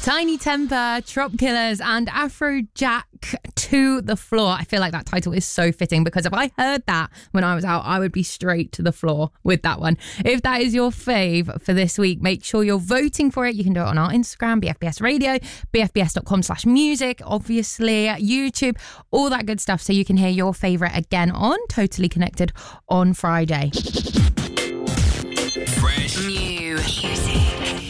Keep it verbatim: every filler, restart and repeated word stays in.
Tiny Temper, Trop Killers and Afrojack to the Floor. I feel like that title is so fitting because if I heard that when I was out, I would be straight to the floor with that one. If that is your fave for this week, make sure you're voting for it. You can do it on our Instagram, B F B S Radio, B F B S dot com slash music, obviously, YouTube, all that good stuff so you can hear your favourite again on Totally Connected on Friday. Fresh. New music.